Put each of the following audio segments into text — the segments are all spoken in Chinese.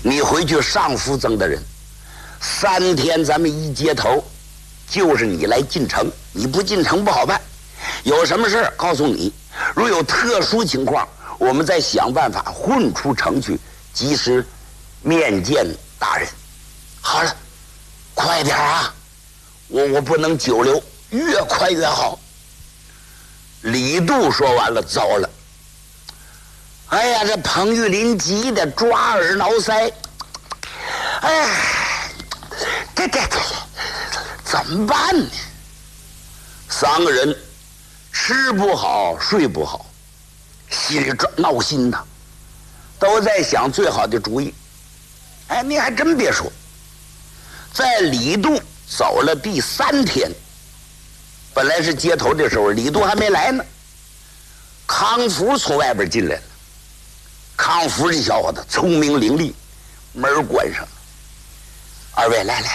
你回去上府赠的人，3天咱们一接头，就是你来进城，你不进城不好办。有什么事告诉你，如有特殊情况，我们再想办法混出城去，及时面见大人。好了，快点啊！我不能久留，越快越好。李杜说完了，走了。哎呀，这彭玉麟急得抓耳挠腮。哎，这怎么办呢？3个人吃不好睡不好，心里闹心呐，都在想最好的主意。哎，你还真别说，在李杜走了第3天，本来是接头的时候，李杜还没来呢，康福从外边进来了。康福这小伙子聪明伶俐，门关上了。二位来，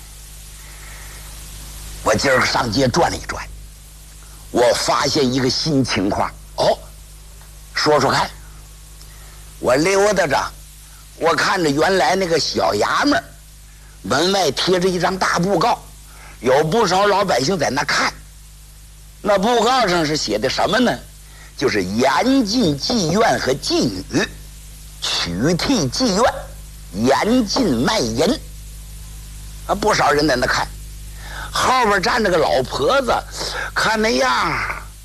我今儿上街转了一转，我发现一个新情况。哦，说说看。我溜达着，我看着原来那个小衙门门外贴着一张大布告，有不少老百姓在那看。那布告上是写的什么呢？就是严禁妓院和妓女，取缔妓院，严禁卖淫。不少人在那看，后边站着个老婆子，看那样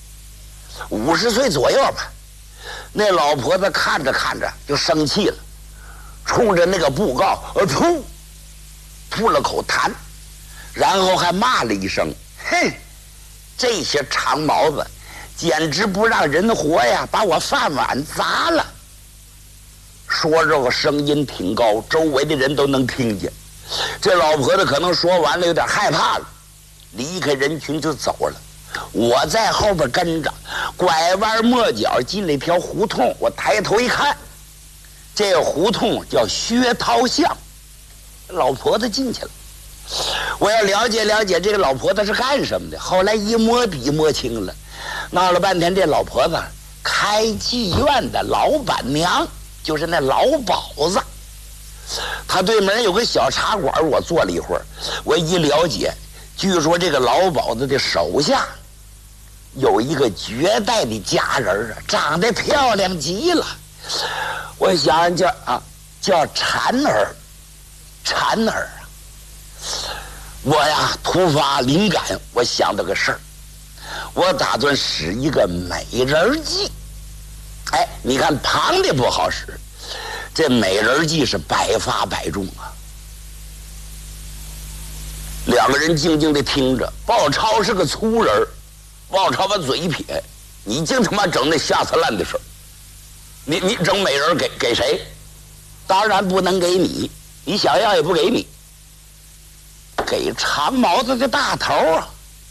50岁左右吧。那老婆子看着看着就生气了，冲着那个布告吐了口痰，然后还骂了一声：“哼，这些长毛子简直不让人活呀，把我饭碗砸了。”说这个声音挺高，周围的人都能听见。这老婆子可能说完了，有点害怕了，离开人群就走了。我在后边跟着，拐弯抹角进了一条胡同。我抬头一看，这个胡同叫薛涛巷，老婆子进去了。我要了解了解这个老婆子是干什么的。后来一摸底摸清了，闹了半天，这老婆子开妓院的老板娘，就是那老鸨子。他对门有个小茶馆，我坐了一会儿，我一了解，据说这个老鸨子的手下有一个绝代的佳人啊，长得漂亮极了。我想叫婵儿啊。我呀突发灵感，我想到个事儿，我打算使一个美人计。哎，你看旁的不好使，这美人计是百发百中啊。2个人静静地听着，鲍超是个粗人，鲍超把嘴一撇：“你净他妈整那下三滥的事儿，你整美人给谁？当然不能给你，你想要也不给你，给长毛子的大头啊。”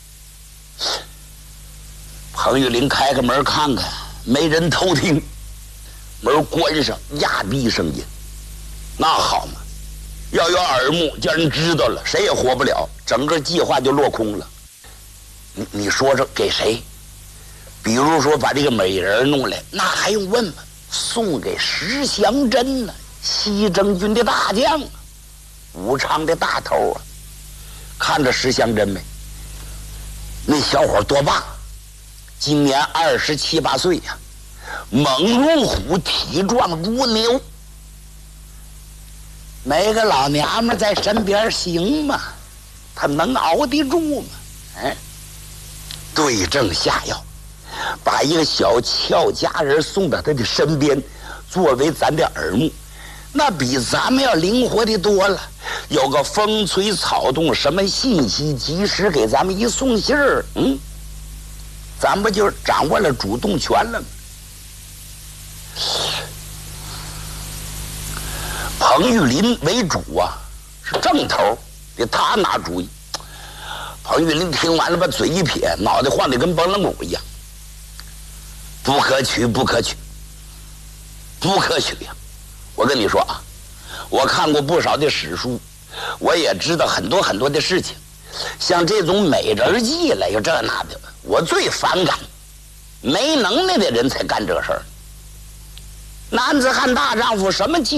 彭玉麟开个门看看，没人偷听，门关上，压低声音：“那好嘛，要有耳目，叫人知道了，谁也活不了，整个计划就落空了。你说这给谁？比如说把这个美人弄来，那还用问吗？送给石祥珍呢，西征军的大将，武昌的大头啊。看着石祥珍没？那小伙多棒，今年27、28岁呀，猛如虎，体壮如牛。没个老娘们在身边行吗？他能熬得住吗？哎，对症下药，把一个小俏佳人送到他的身边，作为咱的耳目，那比咱们要灵活的多了。有个风吹草动，什么信息及时给咱们一送信儿，咱不就掌握了主动权了吗？彭玉麟为主啊，是正头，给他拿主意。彭玉麟听完了，把嘴一撇，脑袋晃得跟崩冷鼓一样。不可取，不可取，不可取呀！我跟你说啊，我看过不少的史书，我也知道很多很多的事情。像这种美人计了，有这那的，我最反感。没能耐的人才干这事儿。男子汉大丈夫，什么计